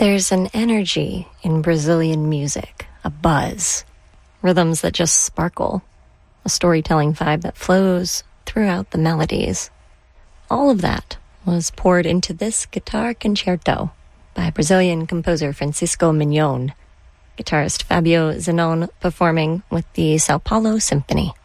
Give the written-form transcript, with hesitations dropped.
There's an energy in Brazilian music, a buzz, rhythms that just sparkle, a storytelling vibe that flows throughout the melodies. All of that was poured into this guitar concerto by Brazilian composer Francisco Mignon, guitarist Fabio Zenón performing with the Sao Paulo Symphony.